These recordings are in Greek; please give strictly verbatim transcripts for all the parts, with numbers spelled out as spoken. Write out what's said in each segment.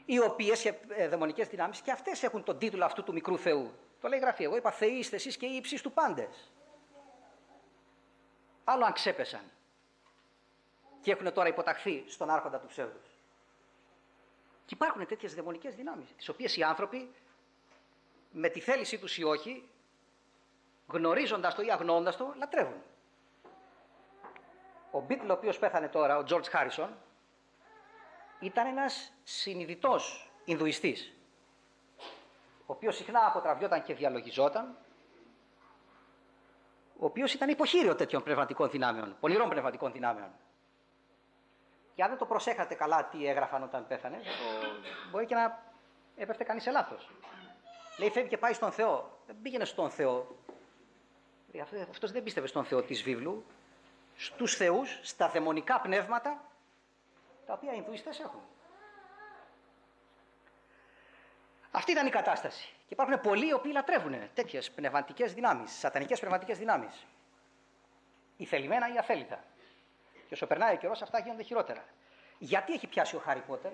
οι οποίες οι δαιμονικές δυνάμεις και αυτές έχουν τον τίτλο αυτού του μικρού Θεού. Το λέει η Γραφή. Εγώ είπα Θεοί είστε εσείς και οι ύψεις του πάντες. Άλλο αν ξέπεσαν και έχουν τώρα υποταχθεί στον άρχοντα του ψεύδους. Και υπάρχουν τέτοιες δαιμονικές δυνάμεις, τις οποίες οι άνθρωποι με τη θέλησή τους ή όχι, γνωρίζοντας το ή αγνοώντας το, λατρεύουν. Ο Μπίτλ, ο οποίος πέθανε τώρα, ο Τζορτζ Χάρισον, ήταν ένας συνειδητός Ινδουιστής, ο οποίος συχνά αποτραβιόταν και διαλογιζόταν, ο οποίος ήταν υποχείριο τέτοιων πνευματικών δυνάμεων, πονηρών πνευματικών δυνάμεων. Και αν δεν το προσέχατε καλά τι έγραφαν όταν πέθανε, το... μπορεί και να έπεφτε κανείς σε λάθος. Λέει φεύγει και πάει στον Θεό. Δεν πήγαινε στον Θεό. Αυτός δεν πίστευε στον Θεό της βίβλου, στους θεούς, στα δαιμονικά πνεύματα, τα οποία οι Ινδουιστές έχουν. Αυτή ήταν η κατάσταση. Και υπάρχουν πολλοί οι οποίοι λατρεύουν τέτοιες πνευματικές δυνάμεις, σατανικές πνευματικές δυνάμεις. Ή θελημένα ή αθέλητα. Και όσο περνάει ο καιρός, αυτά γίνονται χειρότερα. Γιατί έχει πιάσει ο Χάρι Πότερ?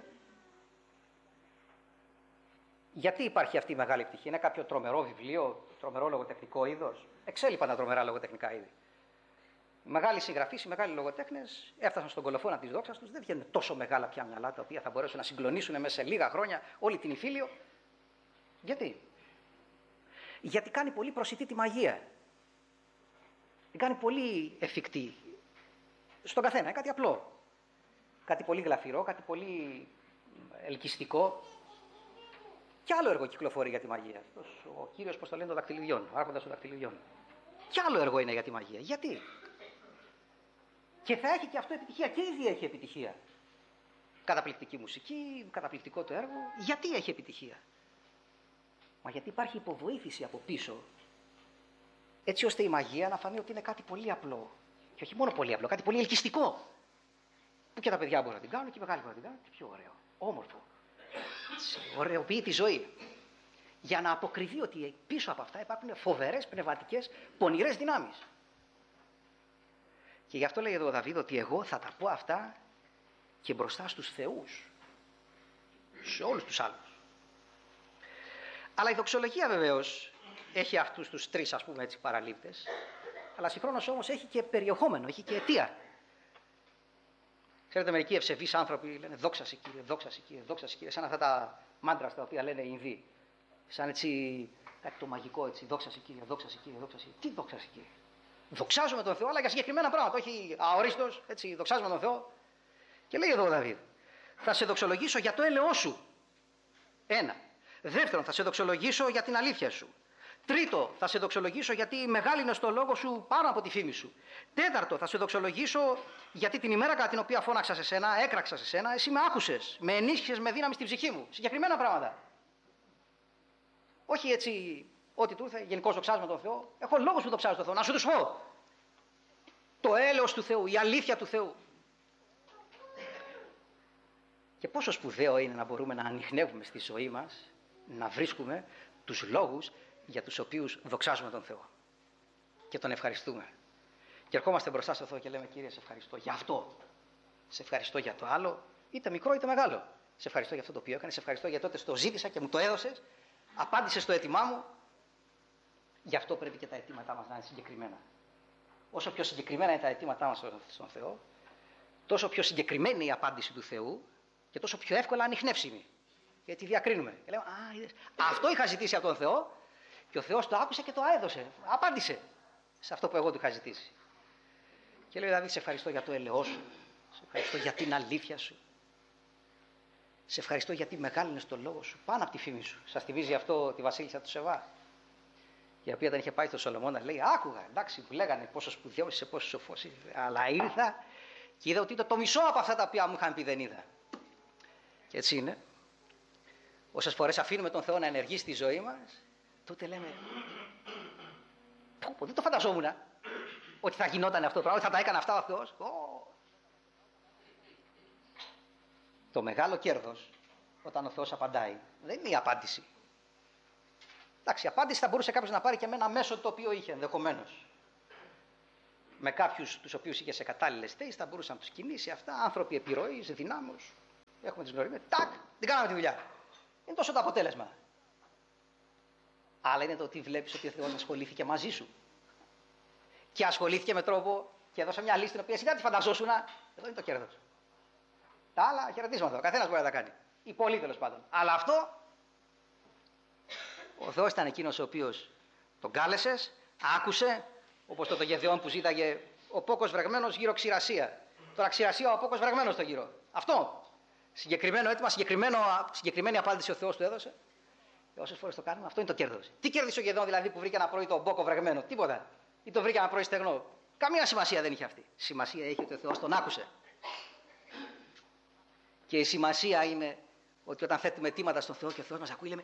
Γιατί υπάρχει αυτή η μεγάλη επιτυχία? Είναι κάποιο τρομερό βιβλίο, τρομερό λογοτεχνικό είδος? Εξέλιπαν τα τρομερά λογοτεχνικά είδη. Οι μεγάλοι συγγραφείς, οι μεγάλοι λογοτέχνες έφτασαν στον κολοφόνα της δόξας τους. Δεν βγαίνουν τόσο μεγάλα πια μυαλά τα οποία θα μπορέσουν να συγκλονίσουν μέσα σε λίγα χρόνια όλη την Ιφίλιο. Γιατί? Γιατί κάνει πολύ προσιτή τη μαγεία. Την κάνει πολύ εφικτή. Στον καθένα, είναι κάτι απλό. Κάτι πολύ γλαφυρό, κάτι πολύ ελκυστικό. Κι άλλο έργο κυκλοφορεί για τη μαγεία. Αυτός ο κύριος, πώς το λένε, των δακτυλιδιών, ο άρχοντας των δακτυλιδιών. Κι άλλο έργο είναι για τη μαγεία. Γιατί? Και θα έχει και αυτό επιτυχία. Και ήδη έχει επιτυχία. Καταπληκτική μουσική, καταπληκτικό το έργο. Γιατί έχει επιτυχία? Μα γιατί υπάρχει υποβοήθηση από πίσω, έτσι ώστε η μαγεία να φανεί ότι είναι κάτι πολύ απλό. Και όχι μόνο πολύ απλό, κάτι πολύ ελκυστικό. Που και τα παιδιά μπορούν να την κάνουν και οι μεγάλοι μπορούν να την κάνουν. Και πιο ωραίο, όμορφο. Ωραιοποιεί τη ζωή. Για να αποκριβεί ότι πίσω από αυτά υπάρχουν φοβερές πνευματικές πονηρές δυνάμεις. Και γι' αυτό λέει εδώ ο Δαβίδ ότι εγώ θα τα πω αυτά και μπροστά στους θεούς. Σε όλους τους άλλους. Αλλά η δοξολογία βεβαίως έχει αυτούς τους τρεις, ας πούμε έτσι, παραλήπτες. Αλλά συγχρόνως όμως έχει και περιεχόμενο, έχει και αιτία. Ξέρετε, μερικοί ευσεβείς άνθρωποι λένε δόξα σε Κύριε, δόξα σε Κύριε, δόξα σε Κύριε, σαν αυτά τα μάντρα τα οποία λένε οι Ινδοί. Σαν έτσι κάτι το μαγικό, έτσι, δόξα σε Κύριε, δόξα σε Κύριε, δόξα σε Κύριε. Τι δόξα σε Κύριε? Δοξάζουμε τον Θεό, αλλά για συγκεκριμένα πράγματα, όχι αορίστος, έτσι, δοξάζουμε τον Θεό. Και λέει εδώ ο Δαβίδ, θα σε δοξολογήσω για το έλεος σου. Ένα. Δεύτερον, θα σε δοξολογήσω για την αλήθεια σου. Τρίτο, θα σε δοξολογήσω γιατί μεγάλη είναι στο λόγο σου πάνω από τη φήμη σου. Τέταρτο, θα σε δοξολογήσω γιατί την ημέρα κατά την οποία φώναξα σε σένα, έκραξα σε σένα, εσύ με άκουσες, με ενίσχυσες με δύναμη στην ψυχή μου. Συγκεκριμένα πράγματα. Όχι έτσι, ό,τι του ήρθε, γενικώς δοξάζουμε τον Θεό. Έχω λόγους που δοξάζω τον Θεό. Να σου τους πω. Το έλεος του Θεού, η αλήθεια του Θεού. Και πόσο σπουδαίο είναι να μπορούμε να ανιχνεύουμε στη ζωή μας, να βρίσκουμε τους λόγους για τους οποίους δοξάζουμε τον Θεό και τον ευχαριστούμε. Και ερχόμαστε μπροστά στο Θεό και λέμε Κύριε, σε ευχαριστώ για αυτό. Σε ευχαριστώ για το άλλο, είτε μικρό είτε μεγάλο. Σε ευχαριστώ για αυτό το οποίο έκανες, σε ευχαριστώ για τότε στο ζήτησα και μου το έδωσες, απάντησες στο αίτημά μου. Γι' αυτό πρέπει και τα αιτήματά μας να είναι συγκεκριμένα. Όσο πιο συγκεκριμένα είναι τα αιτήματά μας στον Θεό, τόσο πιο συγκεκριμένη είναι η απάντηση του Θεού και τόσο πιο εύκολα ανιχνεύσιμη. Γιατί διακρίνουμε. Και λέμε, α, είδες, αυτό είχα ζητήσει από τον Θεό και ο Θεός το άκουσε και το έδωσε. Απάντησε σε αυτό που εγώ του είχα ζητήσει. Και λέει, Δαβίδ, σε ευχαριστώ για το έλεος σου. Σε ευχαριστώ για την αλήθεια σου. Σε ευχαριστώ γιατί μεγάλη είναι στο λόγο σου, πάνω από τη φήμη σου. Σας θυμίζει αυτό τη βασίλισσα του Σεβά, η οποία όταν είχε πάει στο Σολομώνα, λέει, άκουγα, εντάξει, που λέγανε πόσο σπουδαίος είσαι, πόσο σοφός είσαι, αλλά ήρθα και είδα ότι ήταν το μισό από αυτά τα οποία μου είχαν πει δεν είδα. Και έτσι είναι. Όσες φορές αφήνουμε τον Θεό να ενεργεί στη ζωή μας, τότε λέμε, πω, πω, δεν το φανταζόμουν ότι θα γινόταν αυτό το πράγμα, ότι θα τα έκανε αυτά ο Θεός. Oh. Το μεγάλο κέρδος, όταν ο Θεός απαντάει, δεν είναι η απάντηση. Εντάξει, η απάντηση θα μπορούσε κάποιος να πάρει και με ένα μέσο το οποίο είχε ενδεχομένως. Με κάποιους τους οποίους είχε σε κατάλληλες θέσεις, θα μπορούσε να τους κινήσει αυτά, άνθρωποι επιρροής, δυνάμους. έχουμε τις γνωριμίες, τάκ, την κάναμε τη δουλειά. Είναι τόσο το αποτέλεσμα. Αλλά είναι το ότι βλέπεις ότι ο Θεός ασχολήθηκε μαζί σου. Και ασχολήθηκε με τρόπο και έδωσε μια λύση την οποία εσύ δεν τη φανταζόσουν. Εδώ είναι το κέρδος. Τα άλλα χαιρετίσματα. Ο καθένας μπορεί να τα κάνει. Ή πολλοί τέλος πάντων. Αλλά αυτό, ο Θεός ήταν εκείνος ο οποίος τον κάλεσες, άκουσε, όπως το, το Γεδεών που ζήταγε ο πόκος βρεγμένος γύρω ξηρασία. Τώρα ξηρασία ο πόκος βρεγμένος στο γύρο. Αυτό. Συγκεκριμένο αίτημα, συγκεκριμένη απάντηση ο Θεός του έδωσε. Και όσες φορές το κάνουμε, αυτό είναι το κέρδος. Τι κέρδισε ο Γεδεών δηλαδή που βρήκε ένα πρωί τον πόκο βρεγμένο? Τίποτα. Ή το βρήκε ένα πρωί στεγνό? Καμία σημασία δεν είχε αυτή. Σημασία έχει ότι ο Θεός τον άκουσε. Και η σημασία είναι ότι όταν θέτουμε αιτήματα στον Θεό και ο Θεός μας ακούει, λέμε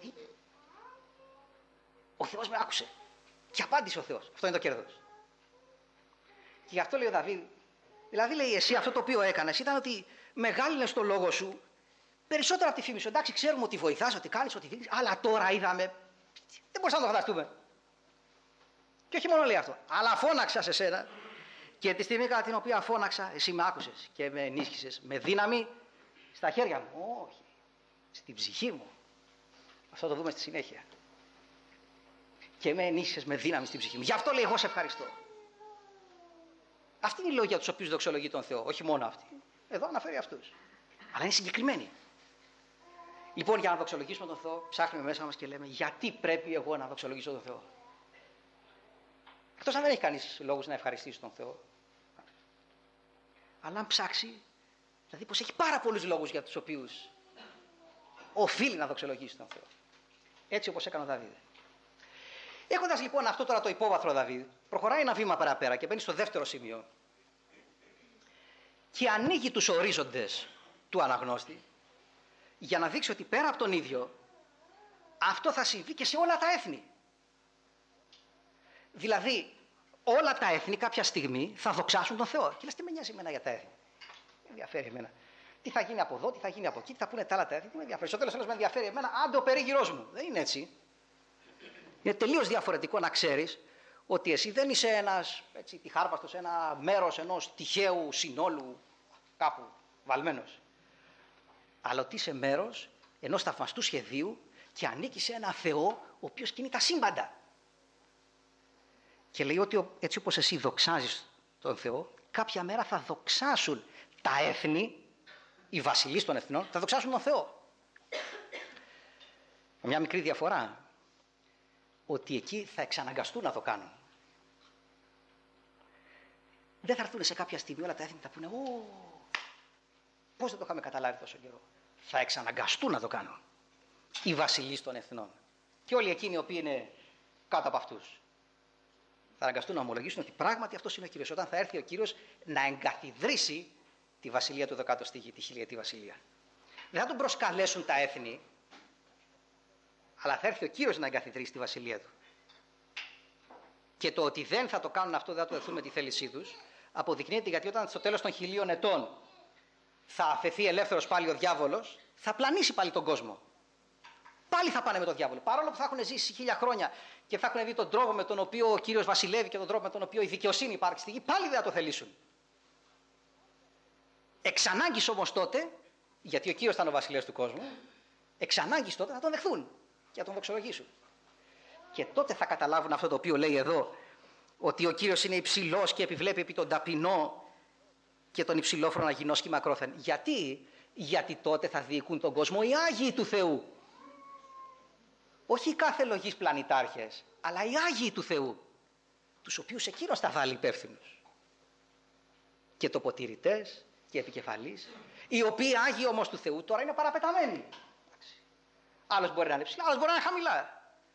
ο Θεός με άκουσε. Και απάντησε ο Θεός. Αυτό είναι το κέρδος. Και γι' αυτό λέει ο Δαβίδ, δηλαδή λέει εσύ αυτό το οποίο έκανες ήταν ότι μεγάλυνες το λόγο σου περισσότερο από τη φήμη σου. Εντάξει, ξέρουμε ότι βοηθάς, ότι κάνεις, ότι δίνεις, αλλά τώρα είδαμε. Δεν μπορούσαμε να το φανταστούμε. Και όχι μόνο λέει αυτό, αλλά φώναξα σε σένα και τη στιγμή κατά την οποία φώναξα, εσύ με άκουσες και με ενίσχυσες με δύναμη στα χέρια μου. Όχι, στην ψυχή μου. Αυτό το δούμε στη συνέχεια. Και με ενίσχυσες με δύναμη στην ψυχή μου. Γι' αυτό λέει εγώ σε ευχαριστώ. Αυτή είναι η λόγια τους οποίους δοξολογεί τον Θεό, όχι μόνο αυτή. Εδώ αναφέρει αυτούς. Αλλά είναι συγκεκριμένη. Λοιπόν, για να δοξολογήσουμε τον Θεό, ψάχνουμε μέσα μας και λέμε γιατί πρέπει εγώ να δοξολογήσω τον Θεό. Εκτός αν δεν έχει κανείς λόγους να ευχαριστήσει τον Θεό. Αλλά αν ψάξει, δηλαδή πως έχει πάρα πολλούς λόγους για τους οποίους οφείλει να δοξολογήσει τον Θεό. Έτσι όπως έκανε ο Δαβίδ. Έχοντας λοιπόν αυτό τώρα το υπόβαθρο Δαβίδ, προχωράει ένα βήμα παραπέρα και μπαίνει στο δεύτερο σημείο και ανοίγει τους ορίζοντες του αναγνώστη για να δείξει ότι πέρα από τον ίδιο αυτό θα συμβεί και σε όλα τα έθνη. Δηλαδή όλα τα έθνη κάποια στιγμή θα δοξάσουν τον Θεό. Και λες τι με νοιάζει εμένα για τα έθνη. Με ενδιαφέρει εμένα. Τι θα γίνει από εδώ, τι θα γίνει από εκεί, τι θα πούνε τα άλλα τα έθνη. Τι με ενδιαφέρει. Στο τέλος τέλος με ενδιαφέρει εμένα, άντε ο περίγυρός μου. Δεν είναι έτσι. Είναι τελείως διαφορετικό να ξέρεις ότι εσύ δεν είσαι ένας έτσι, τυχάρπαστος, ένα μέρος ενός τυχαίου συνόλου κάπου βαλμένος. Αλλά ότι είσαι μέρος ενός θαυμαστού σχεδίου και ανήκει σε ένα Θεό ο οποίος κινεί τα σύμπαντα. Και λέει ότι έτσι όπως εσύ δοξάζεις τον Θεό, κάποια μέρα θα δοξάσουν τα έθνη, οι βασιλείς των εθνών, θα δοξάσουν τον Θεό. Με μια μικρή διαφορά, ότι εκεί θα εξαναγκαστούν να το κάνουν. Δεν θα έρθουν σε κάποια στιγμή όλα τα έθνη θα πούνε «Ω, πώς δεν το είχαμε καταλάβει τόσο καιρό». Θα εξαναγκαστούν να το κάνουν οι βασιλείς των εθνών και όλοι εκείνοι οι οποίοι είναι κάτω από αυτούς. Θα αναγκαστούν να ομολογήσουν ότι πράγματι αυτός είναι ο Κύριος. Όταν θα έρθει ο Κύριος να εγκαθιδρύσει τη βασιλεία του δεκάτου στη γη, τη χιλιετή βασιλεία. Δεν θα τον προσκαλέσουν τα έθνη, αλλά θα έρθει ο Κύριος να εγκαθιδρύσει τη βασιλεία του. Και το ότι δεν θα το κάνουν αυτό, δεν θα το δεχθούν με τη θέλησή τους, αποδεικνύεται γιατί όταν στο τέλος των χιλίων ετών θα αφαιθεί ελεύθερος πάλι ο διάβολος, θα πλανήσει πάλι τον κόσμο. Πάλι θα πάνε με τον διάβολο. Παρόλο που θα έχουν ζήσει χίλια χρόνια και θα έχουν δει τον τρόπο με τον οποίο ο Κύριος βασιλεύει και τον τρόπο με τον οποίο η δικαιοσύνη υπάρχει στη γη, πάλι δεν θα το θελήσουν. Εξ ανάγκης όμως τότε, γιατί ο Κύριος ήταν ο βασιλεύς του κόσμου, εξ ανάγκης τότε θα τον δεχθούν και θα τον δοξολογήσουν. Και τότε θα καταλάβουν αυτό το οποίο λέει εδώ, ότι ο Κύριος είναι υψηλός και επιβλέπει επί τον ταπεινό και τον υψηλόφρονα γινός και μακρόθεν. Γιατί? Γιατί τότε θα διοικούν τον κόσμο οι Άγιοι του Θεού. Όχι οι κάθε λογής πλανητάρχες, αλλά οι Άγιοι του Θεού, τους οποίους εκείνος θα βάλει υπεύθυνους. Και τοποτηρητές και επικεφαλείς, οι οποίοι Άγιοι όμως του Θεού τώρα είναι παραπεταμένοι. Άλλος μπορεί να είναι ψηλά, άλλος μπορεί να είναι χαμηλά.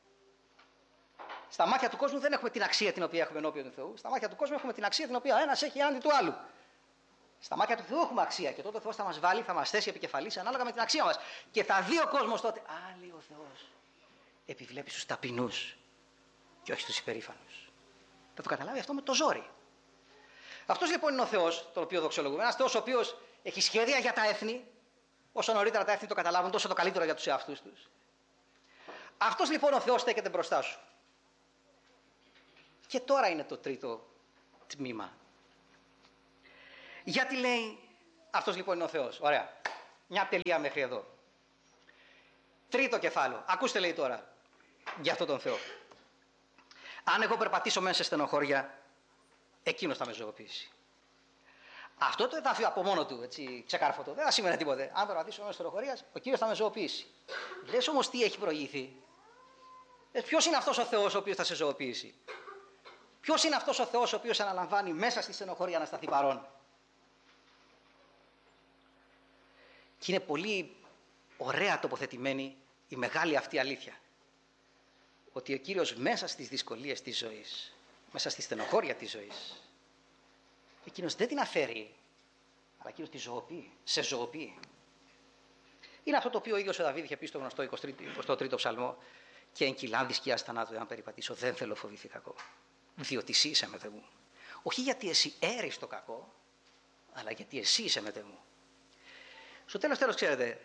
Στα μάτια του κόσμου δεν έχουμε την αξία την οποία έχουμε ενώπιον του Θεού. Στα μάτια του κόσμου έχουμε την αξία την οποία ένας έχει έναντι του άλλου. Στα μάτια του Θεού έχουμε αξία και τότε ο Θεός θα μας βάλει, θα μας θέσει επικεφαλής ανάλογα με την αξία μας. Και θα δει ο κόσμος τότε, α, λέει ο Θεός, επιβλέπει στους ταπεινούς και όχι στους υπερήφανους. Θα το καταλάβει αυτό με το ζόρι. Αυτός λοιπόν είναι ο Θεός, τον οποίο δοξολογούμε. Ένας Θεός ο οποίος έχει σχέδια για τα έθνη. Όσο νωρίτερα τα έθνη το καταλάβουν, τόσο το καλύτερο για τους εαυτούς τους. Αυτός λοιπόν ο Θεός στέκεται μπροστά σου. Και τώρα είναι το τρίτο τμήμα. Γιατί λέει, αυτός λοιπόν είναι ο Θεός. Ωραία. Μια τελεία μέχρι εδώ. Τρίτο κεφάλαιο. Ακούστε, λέει τώρα, για αυτόν τον Θεό. Αν εγώ περπατήσω μέσα σε στενοχώρια, εκείνος θα με ζωοποιήσει. Αυτό το εδάφιο από μόνο του, έτσι, ξεκάρφωτο, δεν θα σημαίνει τίποτε. Αν περπατήσω μέσα σε στενοχώρια, ο Κύριος θα με ζωοποιήσει. Λες όμως τι έχει προηγηθεί. Ποιος είναι αυτός ο Θεός ο οποίος θα σε ζωοποιήσει. Ποιος είναι αυτός ο Θεός ο οποίος αναλαμβάνει μέσα στη στενοχώρια να σταθεί παρόν. Και είναι πολύ ωραία τοποθετημένη η μεγάλη αυτή αλήθεια. Ότι ο Κύριος μέσα στις δυσκολίες της ζωής, μέσα στη στενοχώρια της ζωής, εκείνος δεν την αφαιρεί, αλλά εκείνος τη ζωοποιεί, σε ζωοποιεί. Είναι αυτό το οποίο ο ίδιος ο Δαβίδ είχε πει στο γνωστό εικοστό τρίτο ψαλμό: και εν κοιλάν της σκιάς θανάτου εάν περιπατήσω, δεν θέλω φοβηθεί κακό, διότι εσύ είσαι με Θεέ μου. Όχι γιατί εσύ έρεις το κακό, αλλά γιατί εσύ είσαι με Θεέ μου. Στο τέλος τέλος, ξέρετε,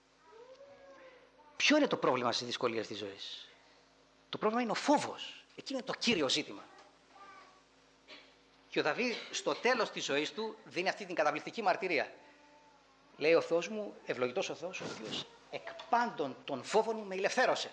ποιο είναι το πρόβλημα στις δυσκολίες της ζωής. Το πρόβλημα είναι ο φόβος. Εκεί είναι το κύριο ζήτημα. Και ο Δαβίδ στο τέλος της ζωής του δίνει αυτή την καταπληκτική μαρτυρία. Λέει: ο Θεός μου, ευλογητός ο Θεός, ο οποίος εκ πάντων των φόβων μου με ελευθέρωσε.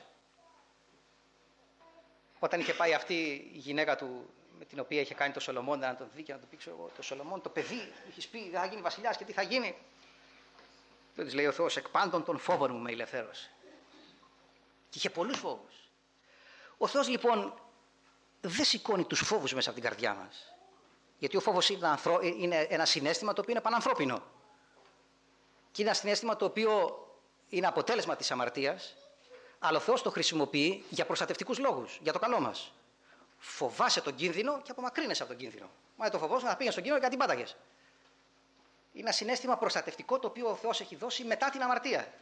Όταν είχε πάει αυτή η γυναίκα του, με την οποία είχε κάνει το Σολομών, να τον δει και να του πει: εγώ, το Σολομών, το παιδί, είχε πει δεν θα γίνει βασιλιάς και τι θα γίνει. Και της λέει ο Θεός: εκ πάντων των φόβων μου με ελευθέρωσε. Και είχε πολλούς φόβους. Ο Θεός λοιπόν δεν σηκώνει τους φόβους μέσα από την καρδιά μας. Γιατί ο φόβος είναι, ανθρω... είναι ένα συναίσθημα το οποίο είναι πανανθρώπινο. Και είναι ένα συναίσθημα το οποίο είναι αποτέλεσμα της αμαρτίας, αλλά ο Θεός το χρησιμοποιεί για προστατευτικούς λόγους, για το καλό μας. Φοβάσαι τον κίνδυνο και απομακρύνεσαι από τον κίνδυνο. Μα το φοβόσαι να πήγαινε στον κίνδυνο και να την πάταγες. Είναι ένα συναίσθημα προστατευτικό το οποίο ο Θεός έχει δώσει μετά την αμαρτία.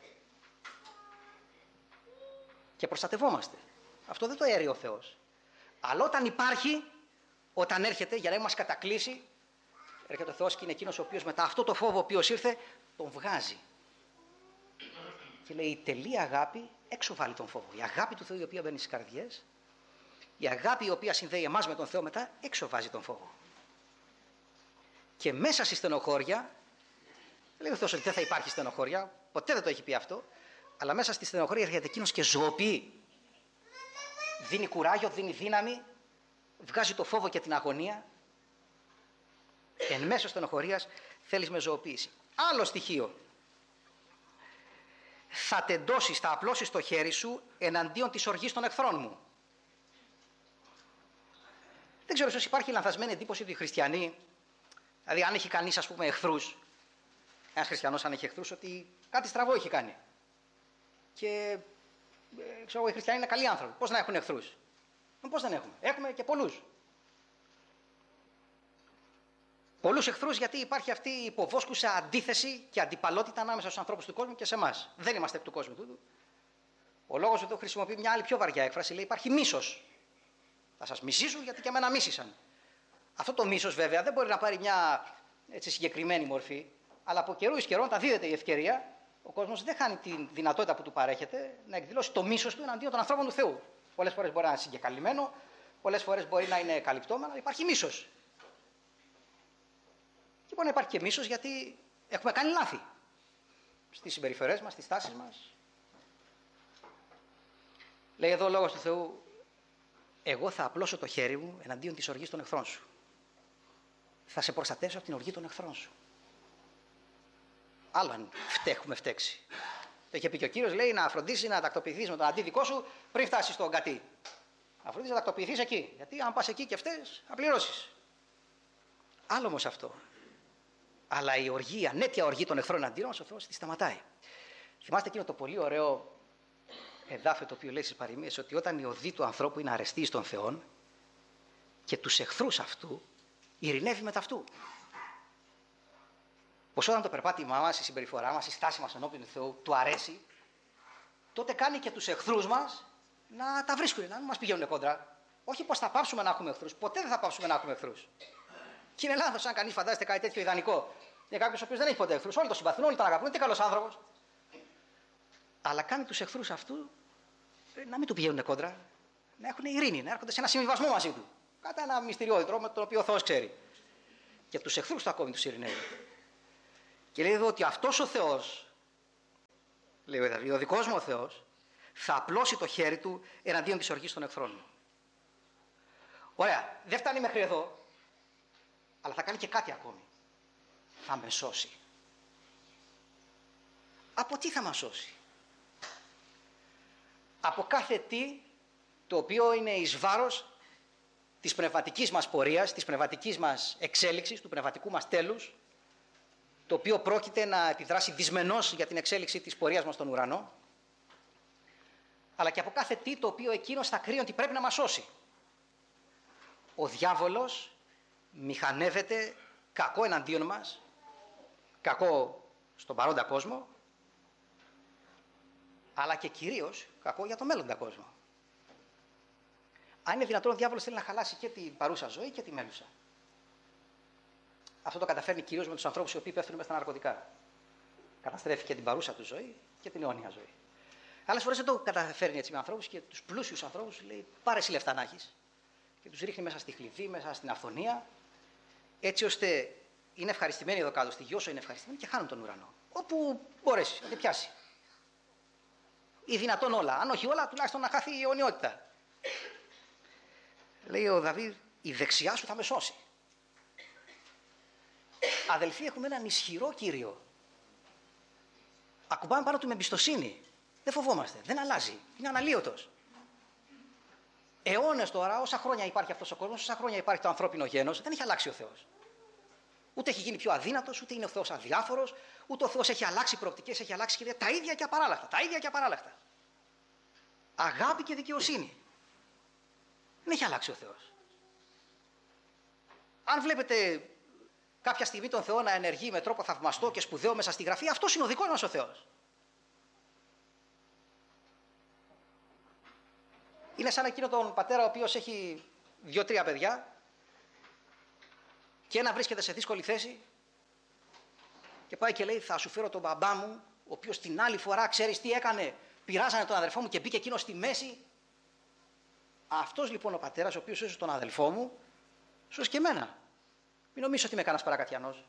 Και προστατευόμαστε. Αυτό δεν το έρει ο Θεός. Αλλά όταν υπάρχει, όταν έρχεται για να μας κατακλείσει, έρχεται ο Θεός και είναι εκείνος ο οποίος μετά αυτό το φόβο ο οποίος ήρθε, τον βγάζει. Και λέει: η τελεία αγάπη έξω βάλει τον φόβο. Η αγάπη του Θεού η οποία μπαίνει στις καρδιές, η αγάπη η οποία συνδέει εμάς με τον Θεό μετά, έξω βάζει τον φόβο. Και μέσα στη στενοχώρια, δεν λέει ο Θεός ότι δεν θα υπάρχει στενοχώρια, ποτέ δεν το έχει πει αυτό, αλλά μέσα στη στενοχώρια έρχεται εκείνος και ζωοποιεί. Δίνει κουράγιο, δίνει δύναμη, βγάζει το φόβο και την αγωνία. Εν μέσω στενοχωρίας θέλεις με ζωοποίηση. Άλλο στοιχείο. Θα τεντώσεις, θα απλώσεις το χέρι σου εναντίον της οργής των εχθρών μου. Δεν ξέρω, ίσως υπάρχει λανθασμένη εντύπωση ότι οι χριστιανοί, δηλαδή αν έχει κανείς ας πούμε εχθρούς, ένας χριστιανός αν έχει εχθρούς, ότι κάτι στραβό έχει κάνει. Και ε, ξέρω, οι χριστιανοί είναι καλοί άνθρωποι. Πώς να έχουν εχθρούς? Ε, πώς δεν έχουμε? Έχουμε και πολλούς. Πολλούς εχθρούς, γιατί υπάρχει αυτή η υποβόσκουσα αντίθεση και αντιπαλότητα ανάμεσα στους ανθρώπους του κόσμου και σε εμάς. Δεν είμαστε εκ του κόσμου τούτου. Ο λόγος εδώ χρησιμοποιεί μια άλλη πιο βαριά έκφραση. Λέει: υπάρχει μίσος. Θα σας μισήσουν γιατί και εμένα μίσησαν. Αυτό το μίσος βέβαια δεν μπορεί να πάρει μια έτσι, συγκεκριμένη μορφή, αλλά από καιρού εις καιρό, όταν δίδεται η ευκαιρία, ο κόσμος δεν χάνει τη δυνατότητα που του παρέχεται να εκδηλώσει το μίσος του εναντίον των ανθρώπων του Θεού. Πολλές φορές μπορεί να είναι συγκεκαλυμμένο, πολλές φορές μπορεί να είναι καλυπτόμενο, αλλά υπάρχει μίσος. Και μπορεί να υπάρχει και μίσος γιατί έχουμε κάνει λάθη στις συμπεριφορές μας, στις τάσεις μας. Λέει εδώ ο λόγος του Θεού: εγώ θα απλώσω το χέρι μου εναντίον της οργής των εχθρών σου. Θα σε προστατεύσω από την οργή των εχθρών σου. Άλλο αν έχουμε φταίξει. Το είχε πει και ο Κύριος, λέει, να φροντίσεις να τακτοποιηθείς με τον αντίδικό σου πριν φτάσεις στον κατή. Να φροντίσεις να τακτοποιηθείς εκεί. Γιατί αν πας εκεί και φταίς, θα πληρώσεις. Άλλο όμως αυτό. Αλλά η οργή, η ανέτεια οργή των εχθρών εναντίον μας, ο Θεός τη σταματάει. Θυμάστε εκείνο το πολύ ωραίο εδάφιο το οποίο λέει στις παροιμίες, ότι όταν η οδή του ανθρώπου είναι αρεστή στον Θεόν και τους εχθρούς αυτού ειρηνεύει με ταυτού. Πως όταν το περπάτημά μας, η συμπεριφορά μας, η στάση μας ενώπιον του Θεού του αρέσει, τότε κάνει και τους εχθρούς μας να τα βρίσκουν, να μην μας πηγαίνουν κόντρα. Όχι πως θα πάψουμε να έχουμε εχθρούς, ποτέ δεν θα πάψουμε να έχουμε εχθρούς. Και είναι λάθος αν κανείς φαντάζεται κάτι τέτοιο ιδανικό. Είναι κάποιος ο οποίος δεν έχει ποτέ εχθρούς, όλοι το συμπαθούν, όλοι τον αγαπούν, τι καλός άνθρωπος. Αλλά κάνει τους εχθρούς αυτού να μην του πηγαίνουν κόντρα, να έχουν ειρήνη, να έρχονται σε ένα συμβιβασμό μαζί του. Κατά ένα μυστηριώδη τρόπο με τον οποίο ο Θεός ξέρει. Και τους εχθρούς του ακόμη τους ειρηνεύει. Και λέει εδώ ότι αυτός ο Θεός, λέει ο Δαβίδ, ο δικός μου ο Θεός θα απλώσει το χέρι του εναντίον της οργής των εχθρών μου. Ωραία, δεν φτάνει μέχρι εδώ, αλλά θα κάνει και κάτι ακόμη. Θα με σώσει. Από τι θα μας σώσει? Από κάθε τι το οποίο είναι εις βάρος της πνευματικής μας πορείας, της πνευματικής μας εξέλιξης, του πνευματικού μας τέλους, το οποίο πρόκειται να επιδράσει δυσμενώς για την εξέλιξη της πορείας μας στον ουρανό, αλλά και από κάθε τι το οποίο εκείνος θα κρίνει ότι πρέπει να μας σώσει. Ο διάβολος μηχανεύεται κακό εναντίον μας, κακό στον παρόντα κόσμο, αλλά και κυρίως κακό για τον μέλλοντα κόσμο. Αν είναι δυνατόν, ο διάβολος θέλει να χαλάσει και την παρούσα ζωή και τη μέλουσα. Αυτό το καταφέρνει κυρίως με τους ανθρώπους οι οποίοι πέφτουν μες στα ναρκωτικά. Καταστρέφει και την παρούσα του ζωή και την αιώνια ζωή. Άλλες φορές δεν το καταφέρνει έτσι με ανθρώπους και τους πλούσιους ανθρώπους λέει: πάρε εσύ λεφτά να έχεις. Και τους ρίχνει μέσα στη χλυβή, μέσα στην αυθονία, έτσι ώστε είναι ευχαριστημένοι εδώ κάτω στη γη όσο είναι ευχαριστημένοι και χάνουν τον ουρανό. Όπου μπορέσει, να την πιάσει. Ή δυνατόν όλα. Αν όχι όλα, τουλάχιστον να χάθει η αιωνιότητα. Λέει ο Δαβίδ: η δεξιά σου θα με σώσει. Αδελφοί, έχουμε έναν ισχυρό Κύριο. Ακουμπάμε πάνω του με εμπιστοσύνη. Δεν φοβόμαστε. Δεν αλλάζει. Είναι αναλύωτος. Αιώνες τώρα, όσα χρόνια υπάρχει αυτός ο κόσμος, όσα χρόνια υπάρχει το ανθρώπινο γένος, δεν έχει αλλάξει ο Θεός. Ούτε έχει γίνει πιο αδύνατος, ούτε είναι ο Θεός αδιάφορος, ούτε ο Θεός έχει αλλάξει προοπτικές, έχει αλλάξει σχέδια. Τα ίδια και απαράλλαχτα. Τα ίδια και απαράλλαχτα. Αγάπη και δικαιοσύνη. Δεν έχει αλλάξει ο Θεός. Αν βλέπετε κάποια στιγμή τον Θεό να ενεργεί με τρόπο θαυμαστό και σπουδαίο μέσα στη Γραφή, αυτός είναι ο δικός μας ο Θεός. Είναι σαν εκείνο τον πατέρα ο οποίος έχει δύο-τρία παιδιά και ένα βρίσκεται σε δύσκολη θέση και πάει και λέει: θα σου φέρω τον μπαμπά μου, ο οποίος την άλλη φορά ξέρεις τι έκανε, πειράζανε τον αδελφό μου και μπήκε εκείνος στη μέση. Αυτός λοιπόν ο πατέρας ο οποίος έσωσε τον αδελφό μου, σώσε και εμένα. Μην νομίζεις ότι είμαι κανένας παρακατιανός.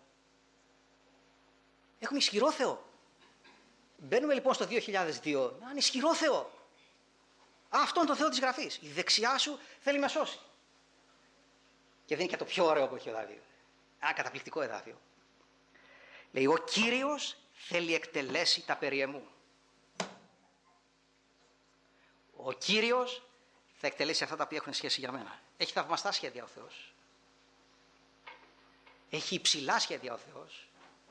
Έχουμε ισχυρό Θεό. Μπαίνουμε λοιπόν στο δύο χιλιάδες δύο, έναν ισχυρό Θεό. Αυτόν τον Θεό της Γραφής. Η δεξιά σου θέλει να σώσει. Και δεν είναι και το πιο ωραίο που έχει ο Δαβίδ. Ένα καταπληκτικό εδάφιο. Λέει: ο Κύριος θέλει εκτελέσει τα περί εμού. Ο Κύριος θα εκτελέσει αυτά τα οποία έχουν σχέση για μένα. Έχει θαυμαστά σχέδια ο Θεός. Έχει υψηλά σχέδια ο Θεός.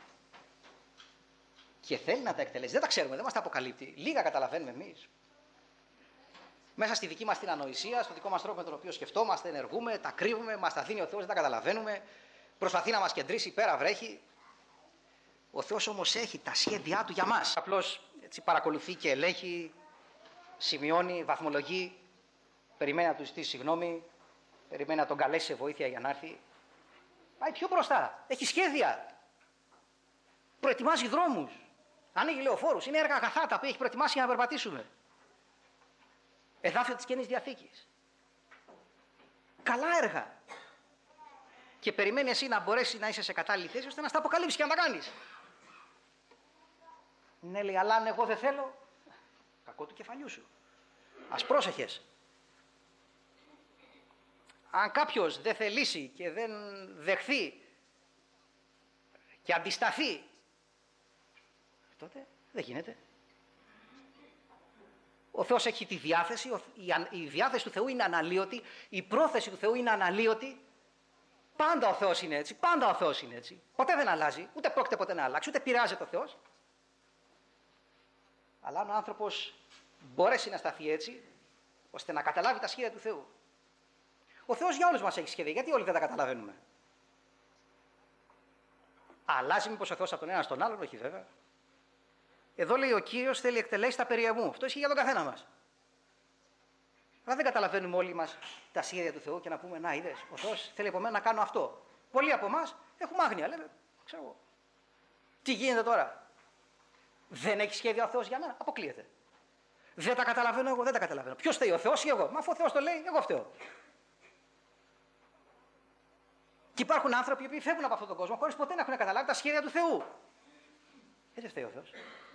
Και θέλει να τα εκτελέσει. Δεν τα ξέρουμε, δεν μας τα αποκαλύπτει. Λίγα καταλαβαίνουμε εμείς. Μέσα στη δική μας την ανοησία, στο δικό μας τρόπο με τον οποίο σκεφτόμαστε, ενεργούμε, τα κρύβουμε, μας τα δίνει ο Θεός, δεν τα καταλαβαίνουμε. Προσπαθεί να μας κεντρήσει, πέρα βρέχει. Ο Θεός όμως έχει τα σχέδιά του για μας. Απλώς έτσι παρακολουθεί και ελέγχει, σημειώνει, βαθμολογεί, περιμένει να του ζητήσει συγγνώμη, περιμένει να τον καλέσει σε βοήθεια για να έρθει. Πάει πιο μπροστά. Έχει σχέδια. Προετοιμάζει δρόμους. Ανοίγει λεωφόρους. Είναι έργα αγαθά τα οποία έχει προετοιμάσει για να περπατήσουμε. Εδάφιο της Καινής Διαθήκης. Καλά έργα. Και περιμένει εσύ να μπορέσει να είσαι σε κατάλληλη θέση ώστε να στα αποκαλύψει και να τα κάνεις. Ναι, λέει, αλλά αν εγώ δεν θέλω, κακό του κεφαλιού σου. Ας πρόσεχες. Αν κάποιος δεν θελήσει και δεν δεχθεί και αντισταθεί, τότε δεν γίνεται. Ο Θεός έχει τη διάθεση, η διάθεση του Θεού είναι αναλύωτη, η πρόθεση του Θεού είναι αναλύωτη. Πάντα ο Θεός είναι έτσι, πάντα ο Θεός είναι έτσι. Ποτέ δεν αλλάζει, ούτε πρόκειται ποτέ να αλλάξει, ούτε πειράζεται ο Θεός. Αλλά αν ο άνθρωπος μπορέσει να σταθεί έτσι, ώστε να καταλάβει τα σχέδια του Θεού. Ο Θεός για όλους μας έχει σχέδια, γιατί όλοι δεν τα καταλαβαίνουμε. Αλλάζει μήπως ο Θεός από τον ένα στον άλλον, όχι βέβαια. Εδώ λέει ο Κύριος θέλει εκτελέσει τα περί εμού. Αυτό ισχύει για τον καθένα μας. Αλλά δεν καταλαβαίνουμε όλοι μας τα σχέδια του Θεού και να πούμε: να, είδες, ο Θεός θέλει από μένα να κάνω αυτό. Πολλοί από εμάς έχουμε άγνοια. Λέμε: ξέρω εγώ. Τι γίνεται τώρα. Δεν έχει σχέδια ο Θεός για μένα. Αποκλείεται. Δεν τα καταλαβαίνω εγώ, δεν τα καταλαβαίνω. Ποιος θέλει, ο Θεός ή εγώ. Μα αφού ο Θεός το λέει, εγώ φταίω. Και υπάρχουν άνθρωποι που φεύγουν από αυτόν τον κόσμο χωρίς ποτέ να έχουν καταλάβει τα σχέδια του Θεού. Ε, δεν φταίει ο Θεός.